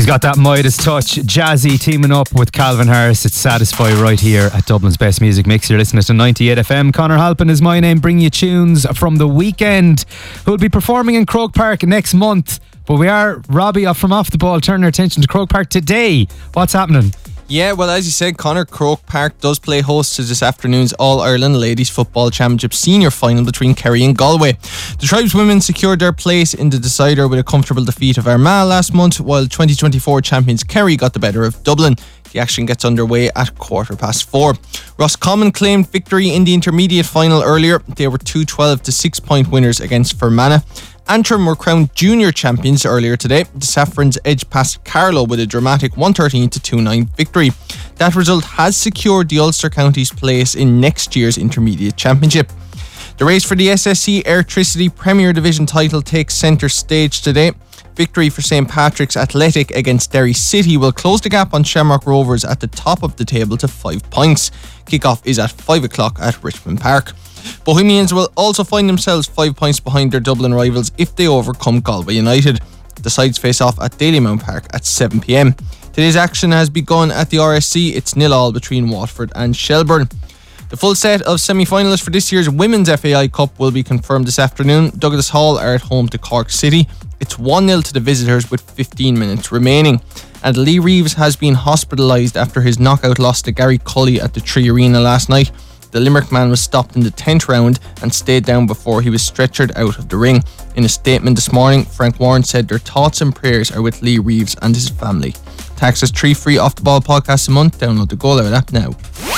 She's got that Midas touch. Jazzy teaming up with Calvin Harris. It's Satisfy right here at Dublin's Best Music Mix. You're listening to 98 FM. Conor Halpin is my name, bringing you tunes from The Weeknd, who will be performing in Croke Park next month. But we are, Robbie, from Off the Ball, turning our attention to Croke Park today. What's happening? Yeah, well, as you said, Conor, Croke Park does play host to this afternoon's All-Ireland Ladies Football Championship Senior Final between Kerry and Galway. The Tribeswomen secured their place in the decider with a comfortable defeat of Armagh last month, while 2024 champions Kerry got the better of Dublin. The action gets underway at 4:15. Roscommon claimed victory in the intermediate final earlier. They were 2-12 to 6-point winners against Fermanagh. Antrim were crowned junior champions earlier today. The Saffrons edged past Carlow with a dramatic 113 to 2-9 victory. That result has secured the Ulster County's place in next year's intermediate championship. The race for the SSE Airtricity Premier Division title takes centre stage today. Victory for St Patrick's Athletic against Derry City will close the gap on Shamrock Rovers at the top of the table to 5 points. Kick-off is at 5 o'clock at Richmond Park. Bohemians will also find themselves 5 points behind their Dublin rivals if they overcome Galway United. The sides face off at Dalymount Park at 7pm. Today's action has begun at the RSC. It's 0-0 between Watford and Shelbourne. The full set of semi-finalists for this year's Women's FAI Cup will be confirmed this afternoon. Douglas Hall are at home to Cork City. It's 1-0 to the visitors with 15 minutes remaining. And Lee Reeves has been hospitalised after his knockout loss to Gary Cully at the Tree Arena last night. The Limerick man was stopped in the 10th round and stayed down before he was stretchered out of the ring. In a statement this morning, Frank Warren said their thoughts and prayers are with Lee Reeves and his family. To access 3 free Off the Ball podcasts a month, download the Go Loud app now.